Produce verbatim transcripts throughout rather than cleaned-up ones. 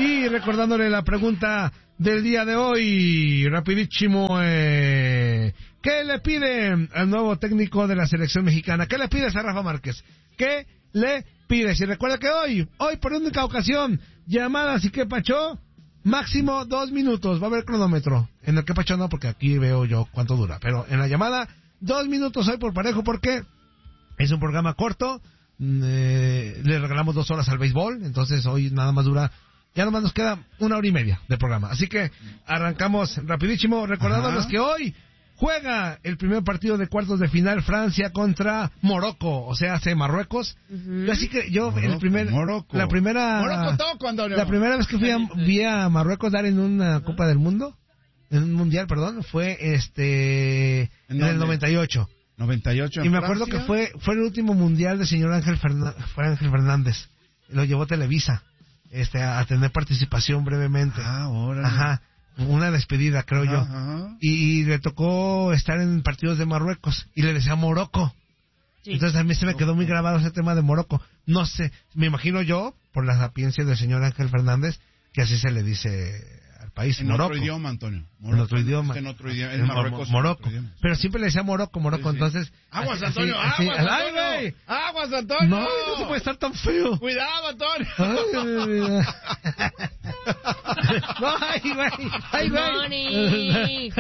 Y recordándole la pregunta del día de hoy, rapidísimo, eh, ¿qué le pide al nuevo técnico de la selección mexicana? ¿Qué le pides a Rafa Márquez? ¿Qué le pides? Y recuerda que hoy, hoy por única ocasión, llamadas y qué pacho, máximo dos minutos, va a haber cronómetro. En el que pacho no, porque aquí veo yo cuánto dura, pero en la llamada, dos minutos hoy por parejo, porque es un programa corto, eh, le regalamos dos horas al béisbol, entonces hoy nada más dura, ya nomás nos queda una hora y media de programa, así que arrancamos rapidísimo, recordándoles que hoy juega el primer partido de cuartos de final Francia contra Morocco, o sea, hace Marruecos. Uh-huh. Así que yo Morocco, el primer Morocco. la primera Morocco toco, Antonio. La primera vez que fui a, vi a Marruecos dar en una uh-huh. Copa del Mundo, en un mundial, perdón, fue este ¿En, en el noventa y ocho. noventa y ocho. Y me acuerdo Francia? que fue fue el último mundial del señor Ángel Fernández, Ángel Fernández. Lo llevó Televisa, este a, a tener participación brevemente. Ah, órale. Ajá. Una despedida, creo ajá, yo. Ajá. Y, y le tocó estar en partidos de Marruecos. Y le decía Morocco. Sí. Entonces a mí se me quedó muy grabado ese tema de Morocco. No sé, me imagino yo, por la sapiencia del señor Ángel Fernández, que así se le dice al país. En Morocco. otro idioma, Antonio. Morocco. En otro idioma. En otro idioma. En Marruecos. Morocco. Pero siempre le decía Morocco, Morocco. Sí, sí. Entonces. Aguas, así, Antonio. Así, aguas, así, Antonio. ¡Ay, Aguas, Antonio. No, no se puede estar tan feo. Cuidado, Antonio. Ay, güey. Ay, güey.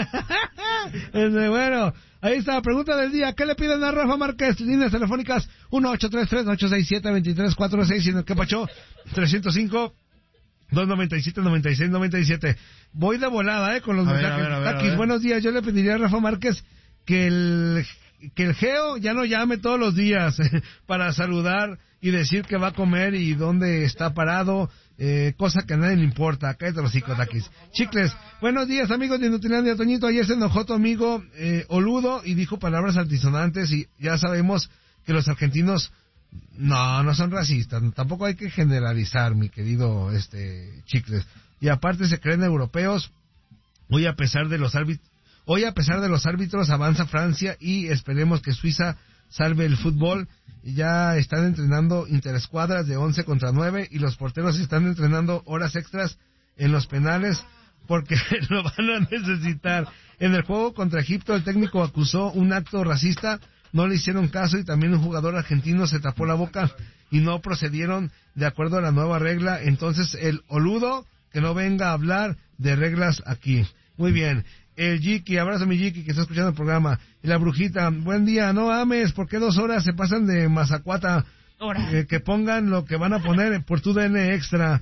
Bueno, ahí está la pregunta del día. ¿Qué le piden a Rafa Márquez? Líneas telefónicas uno ocho tres tres, ocho seis siete, dos tres cuatro seis y en el que pacho tres cero cinco, dos nueve siete, nueve seis nueve siete. Voy de volada, eh, con los mensajes. Taquis, buenos días. Yo le pediría a Rafa Márquez que el que el Geo ya no llame todos los días para saludar y decir que va a comer y dónde está parado, eh, cosa que a nadie le importa. Cállate los hocico, Taquis. Chicles, buenos días, amigos de Nutilandia. Toñito, ayer se enojó tu amigo eh, Oludo y dijo palabras altisonantes y ya sabemos que los argentinos no, no son racistas. Tampoco hay que generalizar, mi querido este Chicles. Y aparte se creen europeos. Hoy a pesar de los árbitros, hoy a pesar de los árbitros avanza Francia y esperemos que Suiza salve el fútbol. Ya están entrenando interescuadras de once contra nueve y los porteros están entrenando horas extras en los penales porque lo van a necesitar. En el juego contra Egipto el técnico acusó un acto racista, no le hicieron caso y también un jugador argentino se tapó la boca y no procedieron de acuerdo a la nueva regla. Entonces el Oludo que no venga a hablar de reglas aquí. Muy bien. El Jiki, abrazo mi Jiki que está escuchando el programa. Y la Brujita, buen día, no ames, ¿por qué dos horas se pasan de Mazacuata? Eh, que pongan lo que van a poner por tu D N extra.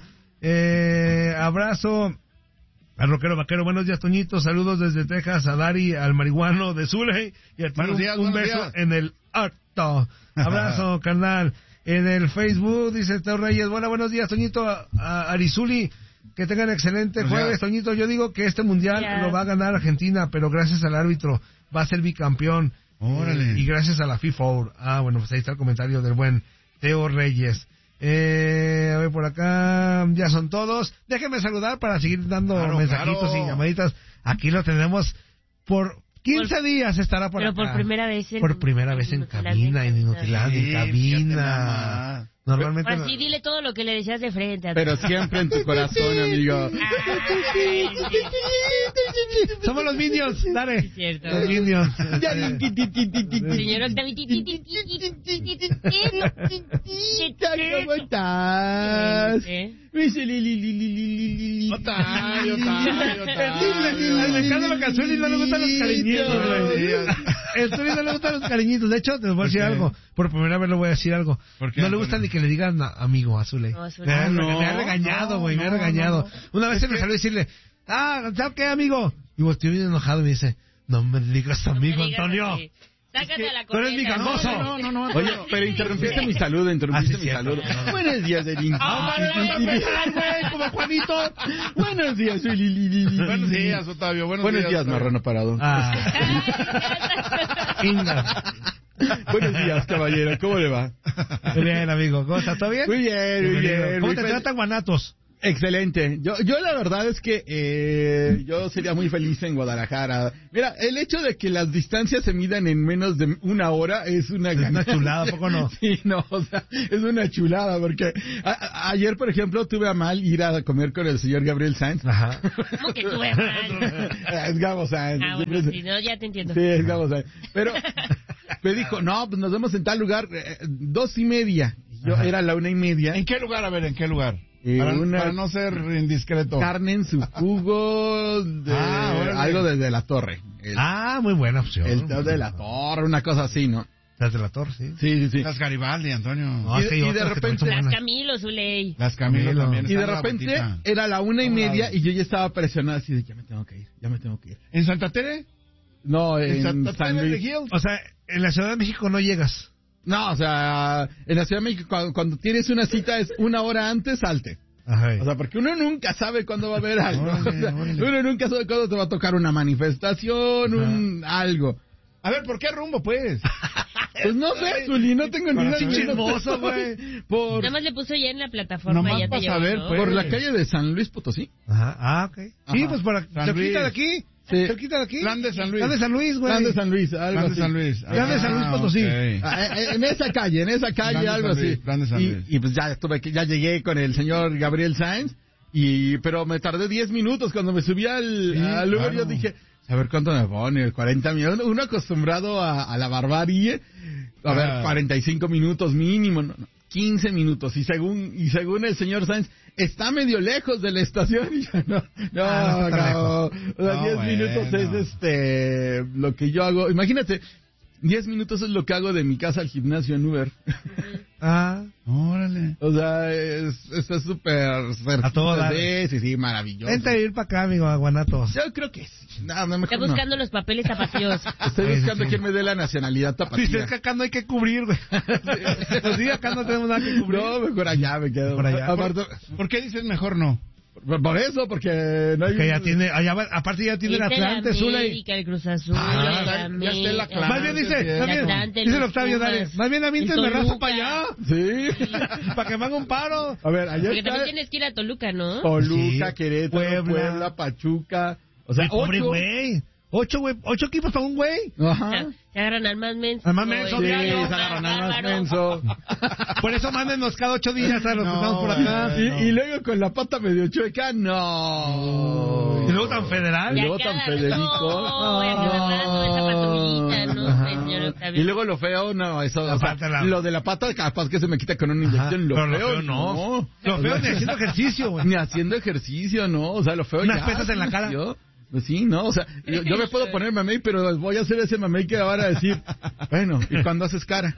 Eh, abrazo al rockero vaquero, buenos días Toñito, saludos desde Texas a Dari, al marihuano de Zuley y a ti un, días, un beso días. En el harto. Abrazo, carnal. En el Facebook dice Teo Reyes, bueno, buenos días Toñito, a, a Arizuli. Que tengan excelente jueves, Toñito. Yo digo que este mundial yeah. lo va a ganar Argentina, pero gracias al árbitro va a ser bicampeón. Órale. Eh, y gracias a la FIFA. Ah, bueno, pues ahí está el comentario del buen Teo Reyes. Eh, a ver, por acá ya son todos. Déjenme saludar para seguir dando claro, mensajitos claro. y llamaditas. Aquí lo tenemos por quince por, días estará por pero acá. Pero por primera vez en... Por primera vez en cabina, en Inutilandia, en cabina. Normalmente Así no... dile todo lo que le decías de frente. A pero siempre en tu corazón, amigo. Somos los Minions, dale. Es cierto. Los Minions. Señor Octavio. ¿Cómo estás? Otario, Otario, Otario. Ricardo Bacazueli no le gustan los cariñitos. Estoy no le gustan los cariñitos. De hecho, te voy a decir algo. Por primera vez le voy a decir algo. No le gusta ni que le digan amigo a Zule. No, Zule. Me, ha, no, me ha regañado, güey, no, me ha regañado. No. Una vez se me salió a decirle, ah, ¿sabes qué, amigo? Y volteó bien enojado y me dice, no me digas amigo, no me digas Antonio. Así. Sácate a la corriente. Tú eres mi gangoso. No, no, no, no. Oye, pero interrumpiste mi saludo, interrumpiste mi saludo. Buenos días, Erin. Ah, güey, como Juanito. Buenos días, Lili. Buenos días, Octavio. Buenos, Buenos días, días, marrano parado. Ah. Buenos días, caballero. ¿Cómo le va? Muy bien, amigo. ¿Cómo estás? ¿Todo bien? Muy bien, muy bien. ¿Cómo muy te fel... tratan Guanatos? Excelente. Yo, yo la verdad es que eh, yo sería muy feliz en Guadalajara. Mira, el hecho de que las distancias se midan en menos de una hora es una, es una chulada, ¿a poco no? Sí, no, o sea, es una chulada porque a, a, ayer, por ejemplo, tuve a mal ir a comer con el señor Gabriel Sainz. Ajá. ¿Cómo que tuve a mal? Es Gabo Sainz. Ah, bueno, sí, no, ya te entiendo. Sí, es Gabo Sainz. Pero me dijo, no, pues nos vemos en tal lugar, eh, dos y media. Yo Ajá. era la una y media. ¿En qué lugar? A ver, ¿en qué lugar? Eh, para, una para no ser indiscreto. Carne en su jugo, de, ah, algo desde la torre. El, ah, muy buena opción. El de la torre, una cosa así, ¿no? Las de la torre, sí. Sí, sí, sí. Las Garibaldi, Antonio. No, y, y de repente... Las Camilo, Zuley. Las Camilo, Camilo. también. Y de repente era la una y media oh, y yo ya estaba presionado así de ya me tengo que ir, ya me tengo que ir. ¿En Santa Tere? No, en, ¿En Santa San Tere Luis. de Hills? O sea, en la Ciudad de México no llegas. No, o sea, en la Ciudad de México cuando, cuando tienes una cita es una hora antes, salte. Ajá. O sea, porque uno nunca sabe cuándo va a haber algo. Órale, o sea, uno nunca sabe cuándo te va a tocar una manifestación, Ajá. un algo. A ver, ¿por qué rumbo, pues? Pues no sé, Zuli, no tengo ni idea. Chismoso, güey. Por... Nada más le puso ya en la plataforma. Nomás ya para saber, ¿no? pues. Por la calle de San Luis Potosí. Ajá, ah, ok. Ajá. Sí, pues por aquí, cerquita de aquí. Sí. Cerquita de aquí. Plan de San Luis. Plan de San Luis, güey. Plan de San Luis, algo Plan de así. San Luis. Plan de San Luis Potosí. Okay. En esa calle, en esa calle, algo así. Plan de San Luis. Y, y pues ya tuve que, ya llegué con el señor Gabriel Sainz, y, pero me tardé diez minutos cuando me subí al, sí, al Uber, claro. Yo dije, a ver cuánto me pone, cuarenta minutos, uno acostumbrado a, a la barbarie, a ah. ver, cuarenta y cinco minutos mínimo, no, no, quince minutos, y según, y según el señor Sainz, está medio lejos de la estación, y yo, no, no, ah, no, no, o sea, no, diez bueno. minutos es este, lo que yo hago, imagínate, diez minutos es lo que hago de mi casa al gimnasio en Uber. Ah, órale. O sea, es es súper cerca. A todo dar. Sí, sí, sí, maravilloso. Vente a ir para acá, amigo, a Guanatos. Yo creo que sí. No, no, mejor Está buscando no. los papeles tapatíos. Estoy sí, buscando sí. quien me dé la nacionalidad tapatía. Si es que acá no hay que cubrir, güey. Pues sí, acá no tenemos nada que cubrir. No, mejor allá me quedo. Por allá. Aparte, ¿Por, ¿Por qué dices mejor no? Por, por eso, porque no hay... Que ya tiene, allá, aparte ya tiene el Atlante, Zuley. El Cruz Azul, ah, ya, ya está el Atlante. Más bien dice, más bien, Atlante, dice el Octavio, dale, más bien a mí me razo para allá. Sí. Para que me haga un paro. A ver, allá Porque está... también tienes que ir a Toluca, ¿no? Toluca, sí. Querétaro, Puebla, Puebla, Pachuca. O sea, Ay, pobre güey. Ocho, güey, ocho equipos para un güey. Ajá. Se agarran al más menso. Al más menso, sí, se agarran al más menso. Por eso mándenos cada ocho días a los no, que estamos por acá. Y, no. y luego con la pata medio chueca, no. Y luego tan federal. Y luego tan Federico. No, no. Esa patrullita, no, señor Octavio. Y luego lo feo, no, eso, o sea, la... lo de la pata capaz que se me quita con una inyección. Lo, pero feo, lo feo no. no. Lo feo ni haciendo ejercicio, güey. Ni haciendo ejercicio, no. O sea, lo feo Unas ya. Unas pesas en la cara. Yo, Pues sí, ¿no? O sea, yo, yo me puedo poner mamey, pero voy a hacer ese mamey que van a decir, bueno, ¿y cuando haces cara?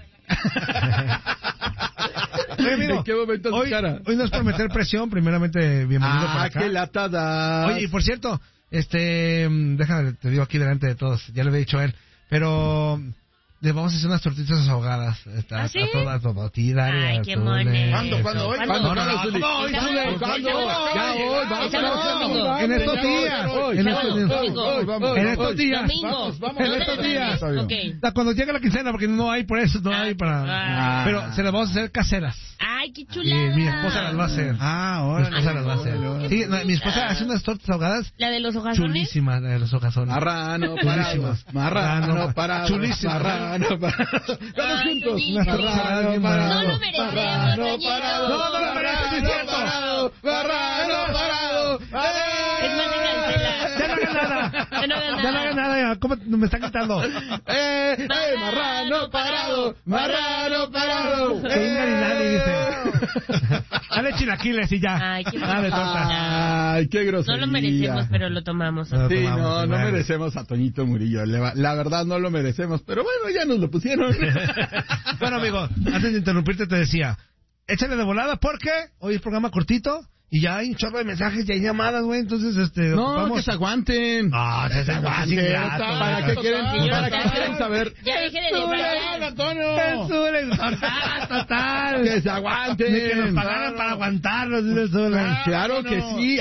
Oye, amigo, ¿en qué momento haces hoy, cara? Hoy no es por meter presión, primeramente, bienvenido ah, por acá. Ah, qué lata das. Oye, y por cierto, este, déjame, te digo aquí delante de todos, ya le había dicho a él, pero... Le vamos a hacer unas tortitas ahogadas. Está, ¿Ah, sí? A todas, a ti, Daria. Ay, qué mone. ¿Cuándo, cuándo, hoy? ¿Cuándo? No, no, no, Zuli? no, hoy, Zuli. ¿Cuándo? Ya, hoy, vamos. En estos días. En estos días. En estos días. Domingo. En estos días. Okay. Cuando llegue la quincena, porque no hay, por eso no hay para... Pero se las vamos a hacer caseras. Ay, qué Y chulada. mi esposa las va a hacer. Ah, ahora. Mi esposa las va a hacer. Sí, no, mi esposa hace unas tortas ahogadas. ¿La de los hojazones? Chulísima, la de los hojazones. Marrano, parado. Marrano, parado. Chulísima. Marrano, parado. Todos juntos. Marrano, No lo merecemos, Marrano, parado. No, no lo merecemos, es cierto. Parado. Marrano, parado. Es más de cancela. Ya no hagan nada. Ya no hagan Ya no hagan nada. ¿Cómo me están gritando? Eh, eh, marrano, parado. Marrano, parado. Venga, ni nadie dice. Dale chilaquiles y ya. Ay, qué Dale torta. Ay, qué grosería. No lo merecemos, pero lo tomamos. No. Sí, tomamos, no, no bueno. merecemos a Toñito Murillo. La, la verdad no lo merecemos, pero bueno, ya nos lo pusieron. Bueno, amigo, antes de interrumpirte te decía, échale de volada porque hoy es programa cortito y ya hay un chorro de mensajes y hay llamadas, güey, entonces este... No, ocupamos... que se aguanten. No, que se aguanten. Ingrato, ¿Para qué quieren, para qué quieren saber? Ya deje de decir. Antonio. Total, total. Que se aguanten. Ni que nos pagaran para aguantarlos, dice Zule. Claro que sí.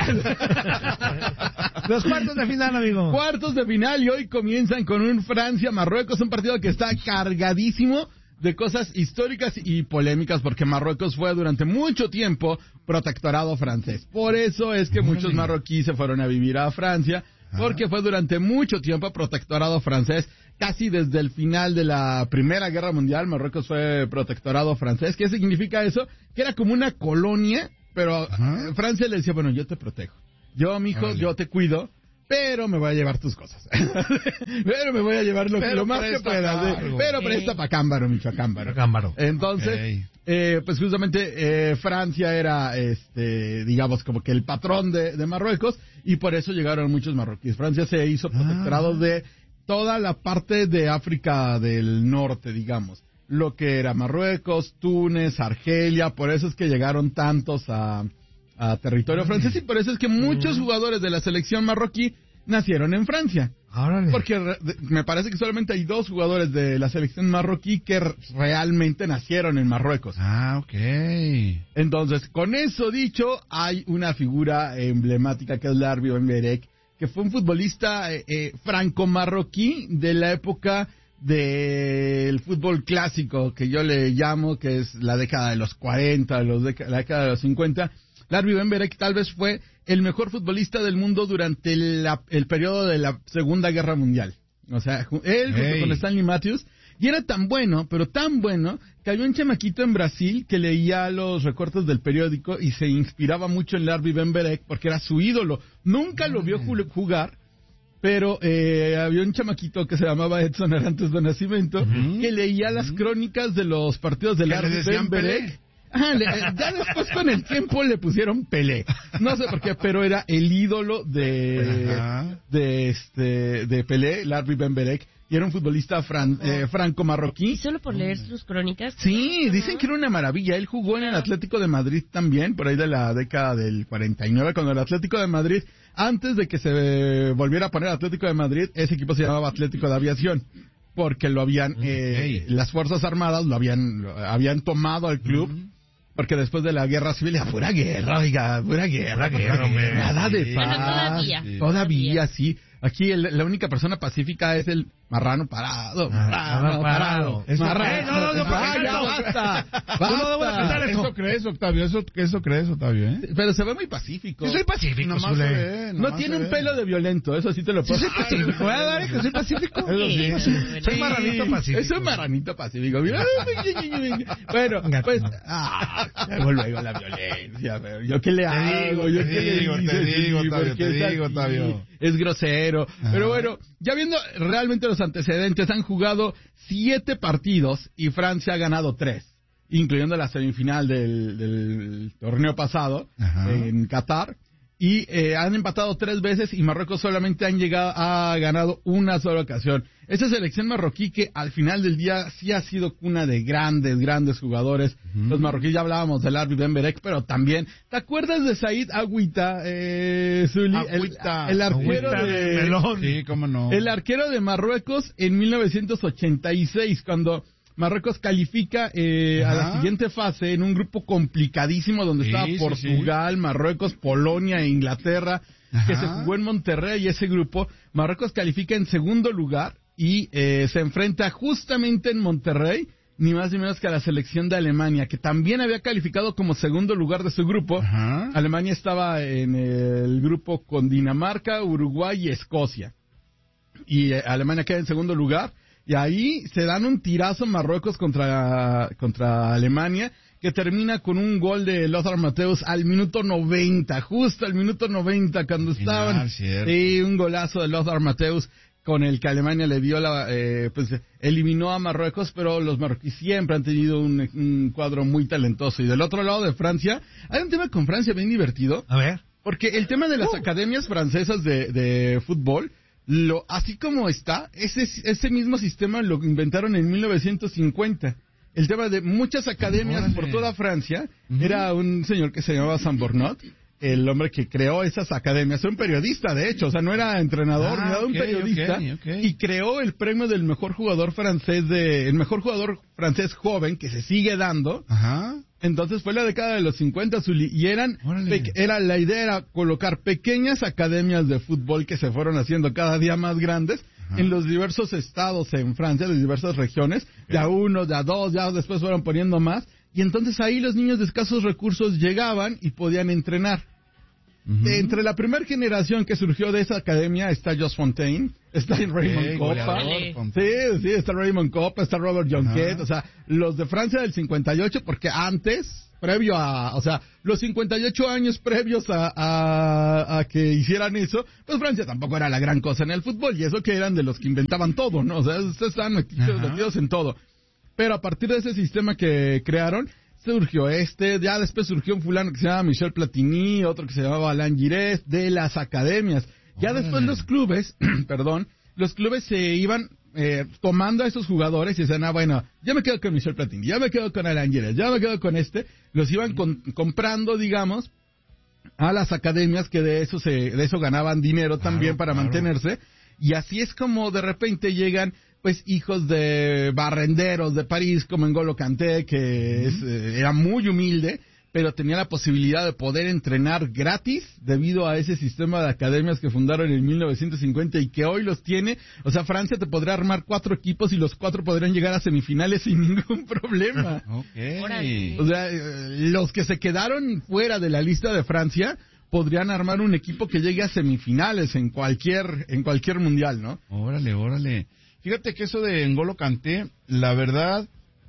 Los cuartos de final, amigo. Cuartos de final y hoy comienzan con un Francia-Marruecos, un partido que está cargadísimo de cosas históricas y polémicas, porque Marruecos fue durante mucho tiempo protectorado francés. Por eso es que Órale. muchos marroquíes se fueron a vivir a Francia, porque fue durante mucho tiempo protectorado francés. Casi desde el final de la Primera Guerra Mundial, Marruecos fue protectorado francés. ¿Qué significa eso? Que era como una colonia, pero Ajá. Francia le decía, bueno, yo te protejo. Yo, mijo, Órale. yo te cuido, pero me voy a llevar tus cosas. Pero me voy a llevar lo, Pero lo más que presta pueda. acá ¿sí? algo. Pero Ok. presta pa' Cámbaro, micho, a Cámbaro. Cámbaro. Entonces, Ok. eh, pues justamente eh, Francia era, este, digamos, como que el patrón de, de Marruecos, y por eso llegaron muchos marroquíes. Francia se hizo protectorado Ah. de toda la parte de África del Norte, digamos. Lo que era Marruecos, Túnez, Argelia, por eso es que llegaron tantos a, a territorio francés, y por eso es que muchos jugadores de la selección marroquí nacieron en Francia. Órale. Porque re- de- me parece que solamente hay dos jugadores de la selección marroquí que r- realmente nacieron en Marruecos. Ah, ok. Entonces, con eso dicho, hay una figura emblemática que es Larbi Ben Berek, que fue un futbolista eh, eh, franco-marroquí de la época del fútbol clásico, que yo le llamo, que es la década de los cuarenta, los deca- la década de los cincuenta. Larbi Ben Berek tal vez fue el mejor futbolista del mundo durante la- el periodo de la Segunda Guerra Mundial. O sea, ju- él junto Hey. con Stanley Matthews, y era tan bueno, pero tan bueno, que había un chamaquito en Brasil que leía los recortes del periódico y se inspiraba mucho en Larbi Ben Berek porque era su ídolo. Nunca lo vio ju- jugar, pero eh, había un chamaquito que se llamaba Edson Arantes de Nacimiento, que leía las crónicas de los partidos de Que le Larbi decían Ben Berek. Pelé. Ah, le- eh, ya después con el tiempo le pusieron Pelé. No sé por qué, pero era el ídolo de Ajá. de este de Pelé, Larbi Ben Berek, y era un futbolista fran- eh, ¿Y franco-marroquí. solo por leer sus crónicas? Sí, dicen que era una maravilla. Él jugó en el Atlético de Madrid también, por ahí de la década del cuarenta y nueve, cuando el Atlético de Madrid, antes de que se volviera a poner Atlético de Madrid, ese equipo se llamaba Atlético de Aviación, porque lo habían, eh, las Fuerzas Armadas lo habían, lo habían tomado al club. Porque después de la guerra civil, era pura guerra, oiga, pura guerra, guerra, hombre. nada de Sí. paz. Bueno, todavía. Sí. Todavía, sí. Aquí el- la única persona pacífica es el marrano parado. Marrano parado. parado. Eso- Marrano. Eh, no, no, no, Ah, porque ya, no. basta. Tú no debes Basta. cantar eso. ¿Eso crees, Octavio? ¿Eso, eso crees, Octavio, eh? Pero se ve muy pacífico. Yo soy pacífico, Nomás Zule. se ve, No nomás tiene se un ve. pelo de violento, eso sí te lo Sí, puedo soy pacífico, ¿verdad, Dari? Que soy pacífico. Eso sí. Soy marranito pacífico. Es un marranito pacífico. Mira. Bueno, pues. Ah, luego, luego la violencia. Pero ¿yo qué le hago? digo, ¿Yo te qué le digo, te hice? digo, Sí, Octavio, porque te es digo, así, Octavio. Es grosero. Ajá. Pero bueno, ya viendo realmente los antecedentes, han jugado siete partidos y Francia ha ganado tres, incluyendo la semifinal del, del torneo pasado Ajá. en Qatar. Y eh, han empatado tres veces y Marruecos solamente han llegado, ha ganado una sola ocasión. Esa selección marroquí que al final del día sí ha sido cuna de grandes, grandes jugadores. Ujú. Los marroquíes, ya hablábamos del Larbi Ben Berek, pero también, ¿te acuerdas de Said Agüita, eh, Zuli? El, Agüita. el arquero Agüita de... de melón. Sí, cómo no. El arquero de Marruecos en mil novecientos ochenta y seis, cuando Marruecos califica eh, a la Ajá. siguiente fase en un grupo complicadísimo donde Sí, estaba sí, Portugal, Marruecos, Polonia e Inglaterra, que Ajá. se jugó en Monterrey. Y ese grupo, Marruecos califica en segundo lugar y eh, se enfrenta justamente en Monterrey, ni más ni menos que a la selección de Alemania, que también había calificado como segundo lugar de su grupo. Ajá. Alemania estaba en el grupo con Dinamarca, Uruguay y Escocia. Y eh, Alemania queda en segundo lugar. Y ahí se dan un tirazo Marruecos contra, contra Alemania, que termina con un gol de Lothar Matthäus al minuto noventa, justo al minuto noventa, cuando Final, estaban... cierto. Sí, un golazo de Lothar Matthäus con el que Alemania le dio la... Eh, pues eliminó a Marruecos, pero los marroquíes siempre han tenido un, un cuadro muy talentoso. Y del otro lado de Francia, hay un tema con Francia bien divertido. A ver. Porque el tema de las academias francesas de, de fútbol, lo así como está, ese, ese mismo sistema lo inventaron en mil novecientos cincuenta. El tema de muchas academias Órale. por toda Francia, era un señor que se llamaba Sambornot, el hombre que creó esas academias, un periodista de hecho, o sea, no era entrenador, Ah, ni nada, un ok, periodista, ok, ok. y creó el premio del mejor jugador francés, de el mejor jugador francés joven que se sigue dando. Ajá. Entonces fue la década de los cincuenta, Zuli, y eran, Órale. pe- era, la idea era colocar pequeñas academias de fútbol que se fueron haciendo cada día más grandes, en los diversos estados en Francia, de diversas regiones, de a uno, de a dos, ya después fueron poniendo más, y entonces ahí los niños de escasos recursos llegaban y podían entrenar. Uh-huh. Entre la primera generación que surgió de esa academia está Jos Fontaine, está Raymond hey, Coppa, sí, sí, está Raymond Coppa, está Robert Jonquet, uh-huh. O sea, los de Francia del cincuenta y ocho, porque antes, previo a, o sea, los cincuenta y ocho años previos a, a, a que hicieran eso, pues Francia tampoco era la gran cosa en el fútbol, y eso que eran de los que inventaban todo, ¿no? O sea, estaban metidos, uh-huh. metidos en todo. Pero a partir de ese sistema que crearon, surgió este, ya después surgió un fulano que se llama Michel Platini, otro que se llamaba Alain Giresse, de las academias. Ya oh. después los clubes, perdón, los clubes se iban eh, tomando a esos jugadores y decían, ah, bueno, ya me quedo con Michel Platini, ya me quedo con Alain Giresse, ya me quedo con este. Los iban con, comprando, digamos, a las academias que de eso se, de eso ganaban dinero claro, también para claro. mantenerse. Y así es como de repente llegan pues hijos de barrenderos de París como N'Golo Kanté, que es, eh, era muy humilde, pero tenía la posibilidad de poder entrenar gratis debido a ese sistema de academias que fundaron en mil novecientos cincuenta y que hoy los tiene. O sea, Francia te podría armar cuatro equipos y los cuatro podrían llegar a semifinales sin ningún problema. Okay. O sea, los que se quedaron fuera de la lista de Francia podrían armar un equipo que llegue a semifinales en cualquier en cualquier mundial, ¿no? Órale, órale. Fíjate que eso de N'Golo Kanté, la verdad,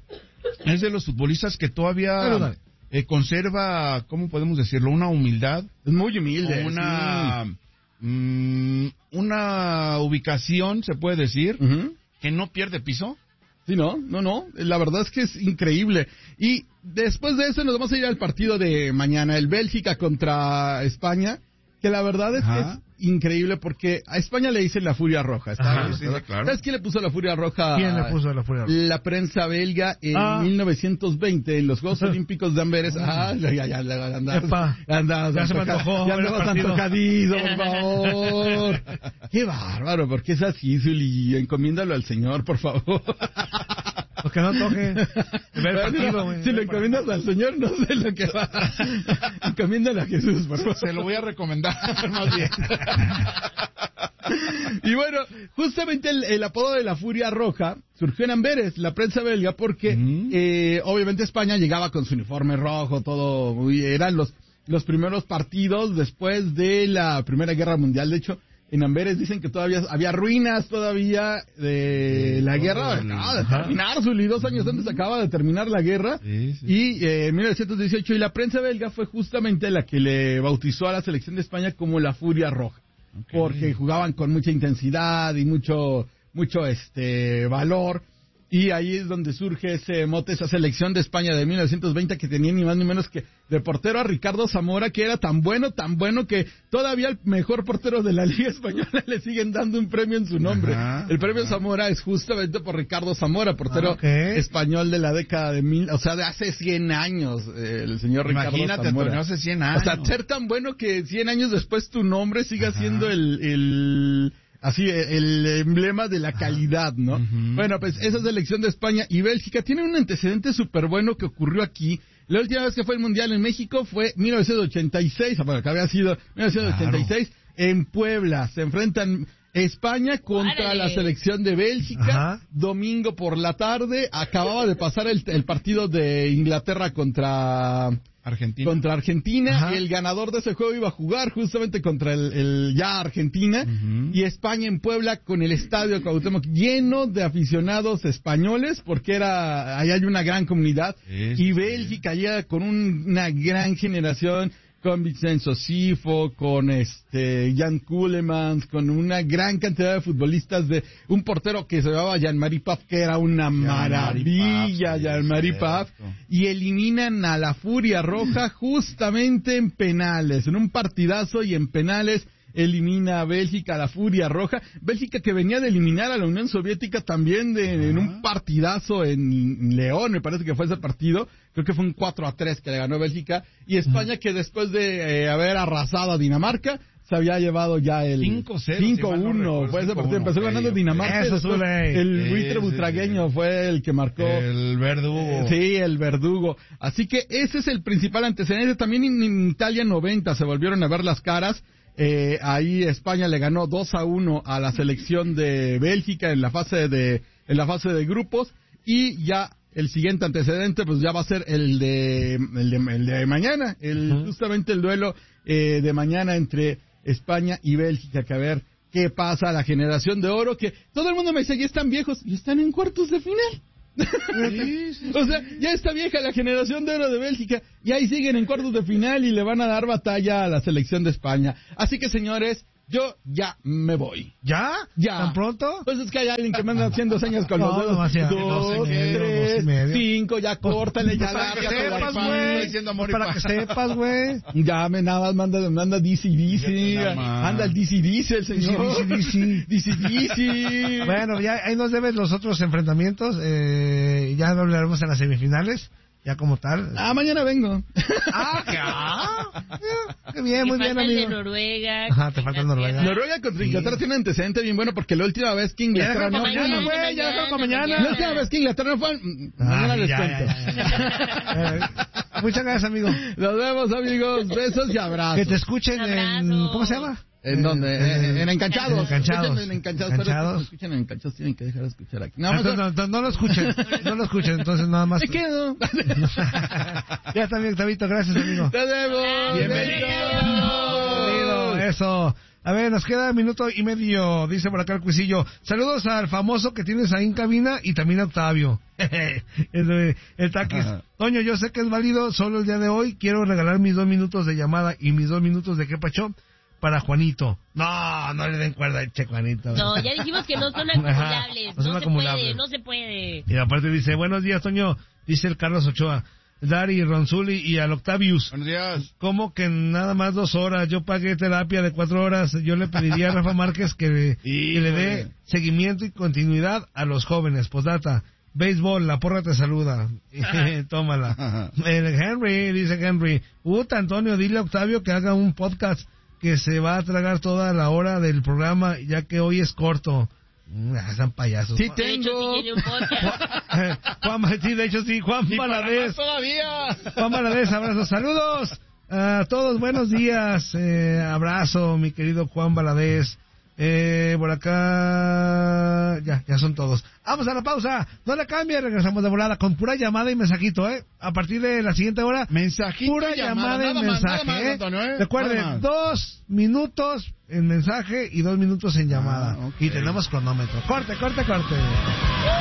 es de los futbolistas que todavía eh, conserva, ¿cómo podemos decirlo? Una humildad. Es muy humilde. Una, sí. mmm, una ubicación, se puede decir, uh-huh. que no pierde piso. Sí, no, no, no. La verdad es que es increíble. Y después de eso nos vamos a ir al partido de mañana, el Bélgica contra España, que la verdad es que es increíble porque a España le dicen la Furia Roja. Ajá, sí, claro. ¿Sabes quién le puso la Furia Roja? ¿Quién le puso la Furia Roja? La prensa belga en ah. mil novecientos veinte, en los Juegos Olímpicos de Amberes. Ah, ya, ya, ya, ya andabas. Andabas ya se me antojó. Ya andabas tan tocadizo, por favor. Qué bárbaro, porque es así, Zuli. Encomiéndalo al Señor, por favor. Porque no toque. Ver partido, no, si lo encomiendas al Señor, no sé lo que va. Encomiéndalo a Jesús, por favor. Se lo voy a recomendar, más bien. Y bueno, justamente el, el apodo de la Furia Roja surgió en Amberes, la prensa belga, porque uh-huh. eh, obviamente España llegaba con su uniforme rojo, todo, muy, eran los, los primeros partidos después de la Primera Guerra Mundial. De hecho, en Amberes dicen que todavía había ruinas todavía de la guerra. Acaba de terminar, Zuli, dos años antes acaba de terminar la guerra. Sí, sí. Y eh, en mil novecientos dieciocho, y la prensa belga fue justamente la que le bautizó a la selección de España como la Furia Roja. Okay. Porque jugaban con mucha intensidad y mucho, mucho este valor. Y ahí es donde surge ese mote, esa selección de España de mil novecientos veinte que tenía ni más ni menos que de portero a Ricardo Zamora, que era tan bueno, tan bueno que todavía el mejor portero de la Liga Española le siguen dando un premio en su nombre. Ajá, el premio ajá. Zamora es justamente por Ricardo Zamora, portero okay. español de la década de mil, o sea, de hace cien años, eh, el señor Ricardo Imagínate, Zamora. Imagínate, hace cien años. O sea, ser tan bueno que cien años después tu nombre siga ajá. siendo el... el así, el emblema de la calidad, ¿no? Uh-huh. Bueno, pues esa selección de España y Bélgica tiene un antecedente súper bueno que ocurrió aquí. La última vez que fue el Mundial en México fue mil novecientos ochenta y seis, bueno, que había sido mil novecientos ochenta y seis, claro. En Puebla. Se enfrentan España contra ¡Árale! La selección de Bélgica, ajá. Domingo por la tarde. Acababa de pasar el, el partido de Inglaterra contra... Argentina. Contra Argentina, ajá. Y el ganador de ese juego iba a jugar justamente contra el, el ya Argentina, uh-huh. Y España en Puebla con el estadio Cuauhtémoc lleno de aficionados españoles, porque era ahí hay una gran comunidad, es, y Bélgica ya con un, una gran generación, con Vincenzo Sifo, con este Jan Koelemans, con una gran cantidad de futbolistas, de un portero que se llamaba Jean-Marie Paf, que era una maravilla, Jean-Marie Paf, y eliminan a la Furia Roja justamente en penales, en un partidazo, y en penales elimina a Bélgica, a la Furia Roja. Bélgica que venía de eliminar a la Unión Soviética también de, en un partidazo en León, me parece que fue ese partido. Creo que fue un cuatro a tres que le ganó Bélgica. Y España, que después de eh, haber arrasado a Dinamarca, se había llevado ya el cinco cero. cinco uno. Fue ese partido. Empezó okay, ganando okay. Dinamarca. Eso después, el buitre butragueño sí. fue el que marcó. El verdugo. Sí, el verdugo. Así que ese es el principal antecedente. También en, en Italia noventa se volvieron a ver las caras. Eh, ahí España le ganó dos a uno a la selección de Bélgica en la fase de en la fase de grupos, y ya el siguiente antecedente pues ya va a ser el de el de, el de mañana, el uh-huh. justamente el duelo eh, de mañana entre España y Bélgica, que a ver qué pasa. La generación de oro, que todo el mundo me dice, ya están viejos, y están en cuartos de final. Sí, sí, o sea, ya está vieja la generación de oro de Bélgica y ahí siguen en cuartos de final y le van a dar batalla a la selección de España. Así que, señores, yo ya me voy. ¿Ya? ¿Ya? ¿Tan pronto? Pues es que hay alguien que me anda haciendo señas con no, los dedos. Demasiado. Dos, dos medio, tres, dos cinco, ya córtale, ya para la que sepas, güey. Para que sepas, güey. Ya me nada más manda, manda D C D C. Anda el D C D C, el señor. D C D C. D C D C. Bueno, ya ahí nos debes los otros enfrentamientos. Eh, ya hablaremos en las semifinales. Ya como tal. Ah, mañana vengo. Ah, ¿qué? Ah, qué bien, muy bien, amigo. De Noruega. Ajá, te falta Noruega. Noruega contra Inglaterra tiene un antecedente bien bueno, porque la última vez que Inglaterra no... mañana, güey, ya dejo para mañana. La última vez que Inglaterra no fue... Mañana les cuento. Muchas gracias, amigo. Nos vemos, amigos. Besos y abrazos. Que te escuchen en... ¿Cómo se llama? ¿En dónde? En, en Encanchados. En Encanchados. En Encanchados. Encanchados. Si escuchan en Encanchados, tienen que dejar de escuchar aquí. No, no, no, no lo escuchen. No lo escuchen, entonces nada más. Me quedo. Ya también, Octavito. Gracias, amigo. Te debo. Bienvenido. Bienvenido. Eso. A ver, nos queda un minuto y medio, dice por acá el Cuisillo. Saludos al famoso que tienes ahí en cabina y también a Octavio. el, el Taquis. Toño, yo sé que es válido, solo el día de hoy quiero regalar mis dos minutos de llamada y mis dos minutos de qué pacho para Juanito. No, no le den cuerda a che Juanito. No, ya dijimos que no son acumulables. Ajá, no, son no acumulables. se puede, no se puede. Y aparte dice, buenos días, Toño, dice el Carlos Ochoa. Dari, Ronzuli y al Octavius. Buenos días. ¿Cómo que nada más dos horas? Yo pagué terapia de cuatro horas. Yo le pediría a Rafa Márquez que, que le dé seguimiento y continuidad a los jóvenes. Postdata. Béisbol, la porra te saluda. Tómala. El Henry, dice Henry. Puta, Antonio, dile a Octavio que haga un podcast que se va a tragar toda la hora del programa, ya que hoy es corto. Están payasos. Sí tengo. De hecho, sí tiene un podcast. Juan, sí, de hecho sí, Juan Valadez. Todavía. Juan Valadez, abrazos, saludos a todos, buenos días. Eh, abrazo, mi querido Juan Valadez. Eh, por acá, ya, ya son todos. Vamos a la pausa, no le cambie, regresamos de volada con pura llamada y mensajito, ¿eh? A partir de la siguiente hora, mensajito, pura llamada, llamada y más, mensaje, más, ¿eh? Antonio, ¿eh? Recuerden, dos minutos en mensaje y dos minutos en llamada. Ah, okay. Y tenemos cronómetro. Corte, corte, corte.